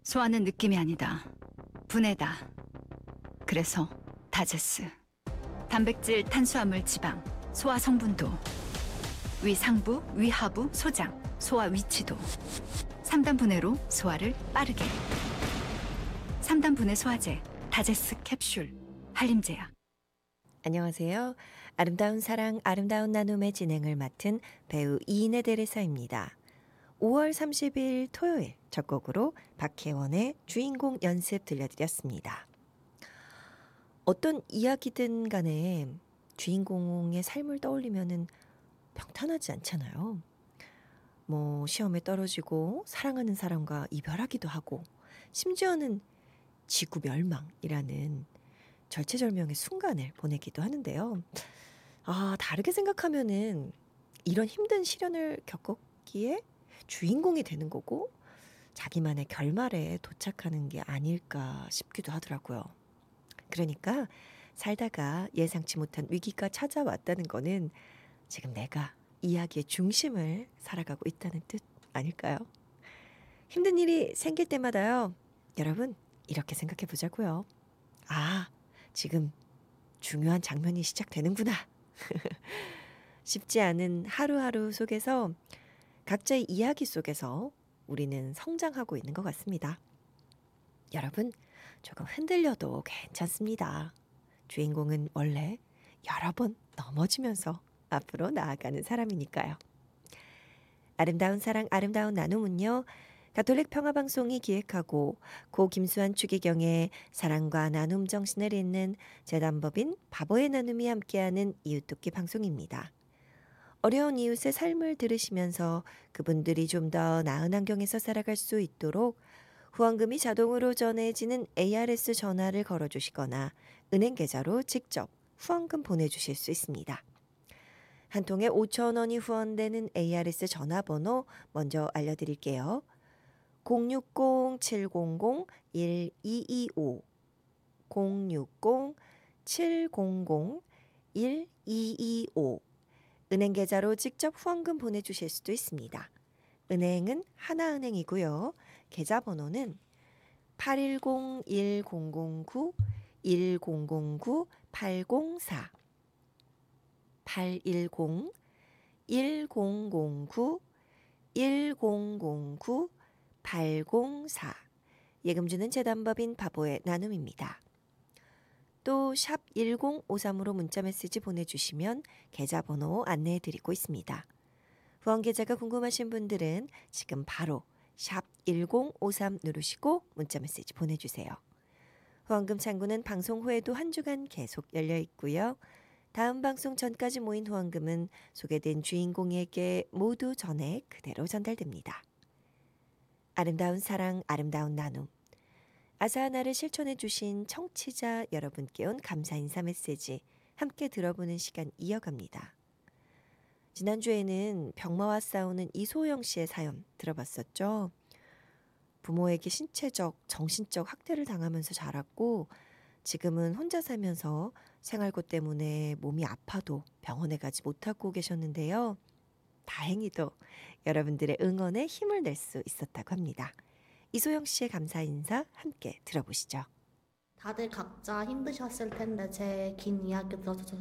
소화는 느낌이 아니다. 분해다. 그래서 다제스. 단백질, 탄수화물, 지방, 소화 성분도, 위상부, 위하부, 소장, 소화 위치도. 3단 분해로 소화를 빠르게. 3단 분해 소화제, 다제스 캡슐, 한림제약. 안녕하세요. 아름다운 사랑, 아름다운 나눔의 진행을 맡은 배우 이인혜 대리사입니다. 5월 30일 토요일 첫 곡으로 박혜원의 주인공 연습 들려드렸습니다. 어떤 이야기든 간에 주인공의 삶을 떠올리면은 평탄하지 않잖아요. 시험에 떨어지고 사랑하는 사람과 이별하기도 하고 심지어는 지구 멸망이라는 절체절명의 순간을 보내기도 하는데요. 다르게 생각하면은 이런 힘든 시련을 겪었기에 주인공이 되는 거고 자기만의 결말에 도착하는 게 아닐까 싶기도 하더라고요. 그러니까 살다가 예상치 못한 위기가 찾아왔다는 거는 지금 내가 이야기의 중심을 살아가고 있다는 뜻 아닐까요? 힘든 일이 생길 때마다요. 여러분 이렇게 생각해 보자고요. 지금 중요한 장면이 시작되는구나. 쉽지 않은 하루하루 속에서 각자의 이야기 속에서 우리는 성장하고 있는 것 같습니다. 여러분, 조금 흔들려도 괜찮습니다. 주인공은 원래 여러 번 넘어지면서 앞으로 나아가는 사람이니까요. 아름다운 사랑, 아름다운 나눔은요. 가톨릭 평화방송이 기획하고 고 김수환 추기경의 사랑과 나눔 정신을 잇는 재단법인 바보의 나눔이 함께하는 이웃돕기 방송입니다. 어려운 이웃의 삶을 들으시면서 그분들이 좀 더 나은 환경에서 살아갈 수 있도록 후원금이 자동으로 전해지는 ARS 전화를 걸어주시거나 은행 계좌로 직접 후원금 보내주실 수 있습니다. 한 통에 5,000원이 후원되는 ARS 전화번호 먼저 알려드릴게요. 060-700-1225 060-700-1225 은행 계좌로 직접 후원금 보내주실 수도 있습니다. 은행은 하나은행이고요. 계좌번호는 810-1009-1009-804 810-1009-1009-804 예금주는 재단법인 바보의 나눔입니다. 또 샵 1053으로 문자메시지 보내주시면 계좌번호 안내해드리고 있습니다. 후원계좌가 궁금하신 분들은 지금 바로 샵 1053 누르시고 문자메시지 보내주세요. 후원금 창구는 방송 후에도 한 주간 계속 열려 있고요. 다음 방송 전까지 모인 후원금은 소개된 주인공에게 모두 전액 그대로 전달됩니다. 아름다운 사랑, 아름다운 나눔. 아사하나를 실천해 주신 청취자 여러분께 온 감사 인사 메시지 함께 들어보는 시간 이어갑니다. 지난주에는 병마와 싸우는 이소영 씨의 사연 들어봤었죠. 부모에게 신체적, 정신적 학대를 당하면서 자랐고 지금은 혼자 살면서 생활고 때문에 몸이 아파도 병원에 가지 못하고 계셨는데요. 다행히도 여러분들의 응원에 힘을 낼 수 있었다고 합니다. 이소영 씨의 감사 인사 함께 들어보시죠. 다들 각자 힘드셨을 텐데 제 긴 이야기 들어주셔서